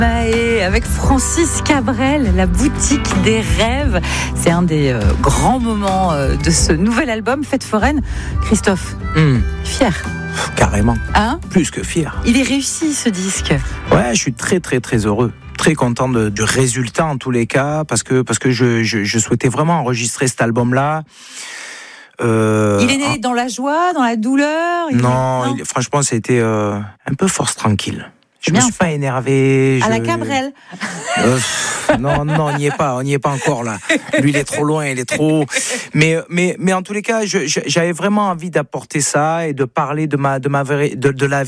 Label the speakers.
Speaker 1: Et avec Francis Cabrel, la boutique des rêves. C'est un des grands moments de ce nouvel album, Fête foraine. Christophe, fier.
Speaker 2: Carrément.
Speaker 1: Hein ?
Speaker 2: Plus que fier.
Speaker 1: Il est réussi ce disque.
Speaker 2: Ouais, je suis très très très heureux. Très content du résultat en tous les cas, parce que je souhaitais vraiment enregistrer cet album-là.
Speaker 1: Il est né dans la joie, dans la douleur.
Speaker 2: Franchement, c'était un peu force tranquille. Je me suis pas énervé.
Speaker 1: À la Cabrel.
Speaker 2: Non, on n'y est pas encore là. Lui, il est trop loin, il est trop. Mais en tous les cas, j'avais vraiment envie d'apporter ça et de parler de la